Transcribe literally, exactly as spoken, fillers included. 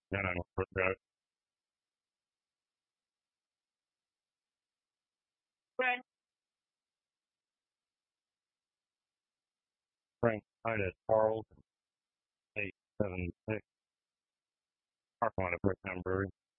No, no, no. Forgot. Frank. Frank Titus Charles, eight seven six. Park on a brick number.